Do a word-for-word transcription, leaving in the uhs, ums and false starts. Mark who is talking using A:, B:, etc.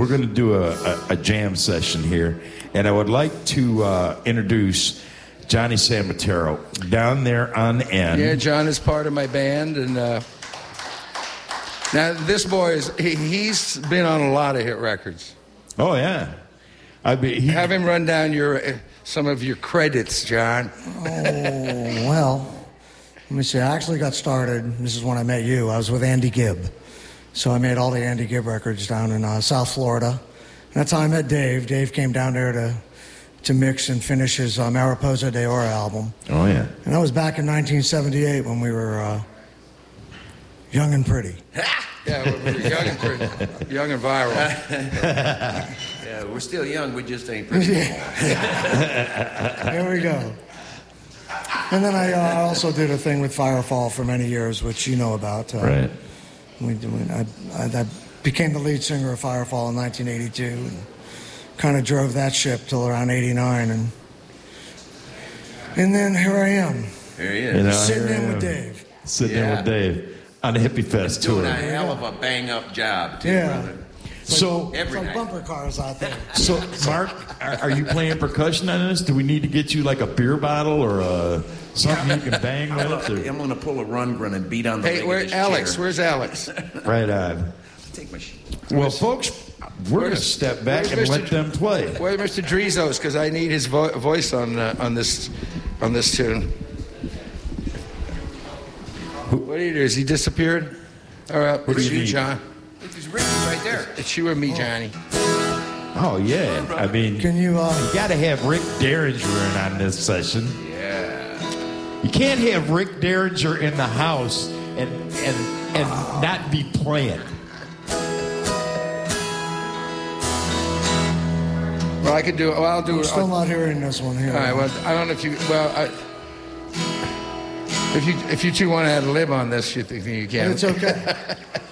A: we're going to do a, a, a jam session here, and I would like to uh, introduce Johnny San Matero down there on end.
B: Yeah, John is part of my band, and uh, now this boy is he, he's been on a lot of hit records.
A: Oh yeah, I be he,
B: have him run down your uh, some of your credits, John.
C: Oh well. Let me see, I actually got started, this is when I met you, I was with Andy Gibb. So I made all the Andy Gibb records down in uh, South Florida. And that's how I met Dave. Dave came down there to to mix and finish his uh, Mariposa de Oro album.
A: Oh, yeah.
C: And that was back in nineteen seventy-eight when we were uh, young and pretty.
B: Yeah, we were young and pretty. Young and viral.
D: Yeah, we're still young, we just ain't pretty.
C: There we go. And then I uh, also did a thing with Firefall for many years, which you know about. Uh,
A: right.
C: We, we, I, I, I became the lead singer of Firefall in nineteen eighty-two and kind of drove that ship till around eighty-nine. And and then here I am.
D: Here he is.
A: You know,
C: sitting in
A: am.
C: with Dave.
A: Sitting
D: Yeah.
A: in with Dave on the Hippie Fest
D: Doing
A: tour.
D: a hell of a bang-up job, too,
C: Yeah.
D: brother.
A: So,
C: It's
D: Every
C: like
D: night.
C: bumper cars out there.
A: so Mark, are, are you playing percussion on this? Do we need to get you like a beer bottle or a, something you can bang
D: I'm
A: with?
D: gonna,
A: Or?
D: I'm gonna pull a run run and beat on the
B: Hey,
D: leg
B: where
D: of this
B: Alex?
D: chair.
B: Where's Alex?
A: Right on.
D: Take my sheet.
A: Well, folks, we're going to
B: where's-
A: step back
B: where's
A: and
B: Mister
A: let them play.
B: Where's Mister Drizos? Because I need his vo- voice on uh, on this on this tune. What do you do? Has he disappeared? All right,
A: What do
B: it's
A: you
B: you,
A: need?
B: John.
D: It's Rick right there.
B: It's you or me, Johnny.
A: Oh, yeah. I mean,
C: Can you, uh,
A: you got to have Rick Derringer in on this session.
D: Yeah.
A: You can't have Rick Derringer in the house and and and not be playing.
B: Well, I could do it. Well, I'll do
C: I'm
B: it.
C: still not hearing this one here.
B: All right. Well, I don't know if you. Well, I, if you if you two want to add a lib on this, you think you can?
C: It's okay.